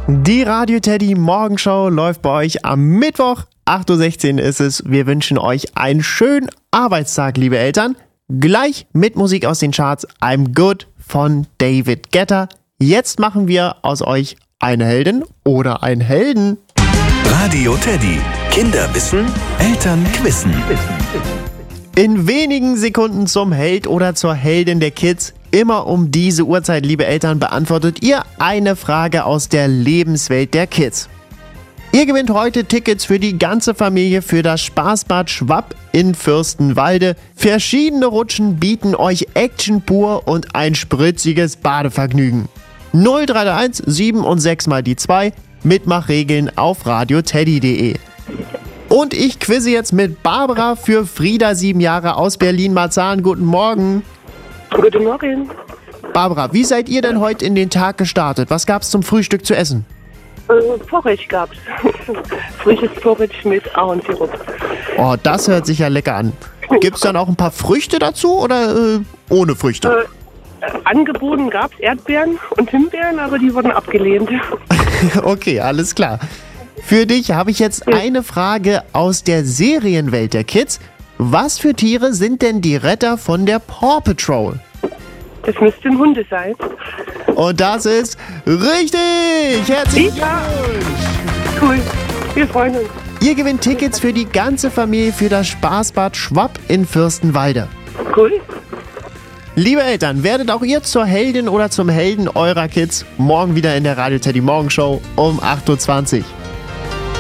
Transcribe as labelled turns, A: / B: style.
A: Die Radio Teddy Morgenshow läuft bei euch am Mittwoch. 8.16 Uhr ist es. Wir wünschen euch einen schönen Arbeitstag, liebe Eltern. Gleich mit Musik aus den Charts I'm Good von David Guetta. Jetzt machen wir aus euch eine Heldin oder einen Helden.
B: Radio Teddy. Kinder wissen, Eltern quissen.
A: In wenigen Sekunden zum Held oder zur Heldin der Kids. Immer um diese Uhrzeit, liebe Eltern, beantwortet ihr eine Frage aus der Lebenswelt der Kids. Ihr gewinnt heute Tickets für die ganze Familie für das Spaßbad Schwapp in Fürstenwalde. Verschiedene Rutschen bieten euch Action pur und ein spritziges Badevergnügen. 0331 7 und 6 mal die 2. Mitmachregeln auf radioteddy.de. Und ich quizze jetzt mit Barbara für Frieda, 7 Jahre aus Berlin-Marzahn. Guten Morgen.
C: Guten Morgen.
A: Barbara, wie seid ihr denn heute in den Tag gestartet? Was gab's zum Frühstück zu essen?
C: Porridge gab's. Frisches Porridge mit Ahornsirup.
A: Oh, das hört sich ja lecker an. Gibt's dann auch ein paar Früchte dazu oder ohne Früchte?
C: Angeboten gab's Erdbeeren und Himbeeren, aber die wurden abgelehnt.
A: Okay, alles klar. Für dich habe ich jetzt eine Frage aus der Serienwelt der Kids. Was für Tiere sind denn die Retter von der Paw Patrol?
C: Das müssten Hunde sein.
A: Und das ist richtig! Herzlichen Glückwunsch!
C: Cool, wir freuen uns.
A: Ihr gewinnt Tickets für die ganze Familie für das Spaßbad Schwapp in Fürstenwalde.
C: Cool.
A: Liebe Eltern, werdet auch ihr zur Heldin oder zum Helden eurer Kids. Morgen wieder in der Radio Teddy Morgenshow um 8.20 Uhr.